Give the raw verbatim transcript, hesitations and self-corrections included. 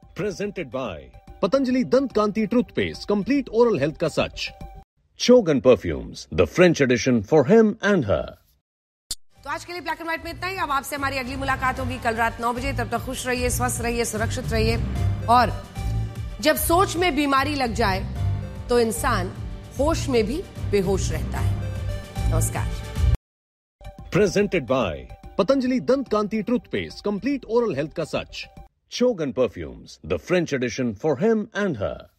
Presented by Patanjali Dant Kanti Toothpaste, complete oral health ka sach. Chogan Perfumes, the French edition for him and her. तो आज के लिए black and white में इतना ही। अब आपसे हमारी अगली मुलाकात होगी कल रात नौ बजे। तब तक खुश रहिए, स्वस्थ रहिए, सुरक्षित रहिए। और जब सोच में बीमारी लग जाए तो इंसान होश में भी बेहोश रहता है। नमस्कार। Presented by Patanjali Dant Kanti Toothpaste, complete oral health ka sach. Chogan Perfumes, the French edition for him and her.